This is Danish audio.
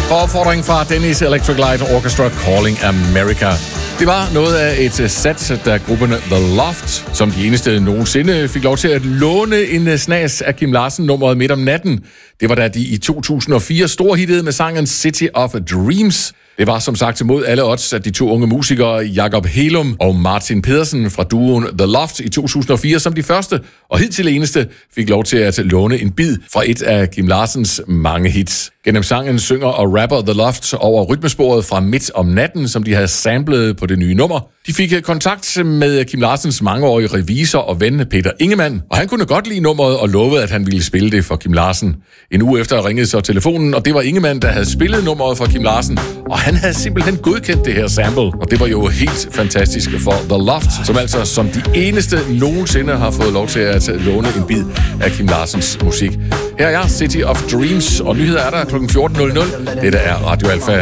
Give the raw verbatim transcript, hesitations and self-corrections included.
På opfordring fra Dennis Electric Light Orchestra, Calling America. Det var noget af et sats, da gruppen The Loft, som de eneste nogensinde, fik lov til at låne en snas af Kim Larsen-nummeret Midt om natten. Det var da de i to tusind og fire storhittede med sangen City of Dreams. Det var som sagt imod alle odds, at de to unge musikere, Jakob Helum og Martin Pedersen fra duoen The Loft i to tusind og fire, som de første og hidtil eneste, fik lov til at låne en bid fra et af Kim Larsens mange hits. Gennem sangen synger og rapper The Loft over rytmesporet fra Midt om natten, som de havde samlet på det nye nummer. De fik kontakt med Kim Larsens mangeårige revisor og ven Peter Ingemann, og han kunne godt lide nummeret og lovede, at han ville spille det for Kim Larsen. En uge efter ringede så telefonen, og det var Ingemann, der havde spillet nummeret for Kim Larsen, og han havde simpelthen godkendt det her sample, og det var jo helt fantastisk for The Loft, som altså som de eneste nogensinde har fået lov til at låne en bid af Kim Larsens musik. Her er City of Dreams, og nyheder er der klokken fjorten nul nul. Dette er Radio Alpha.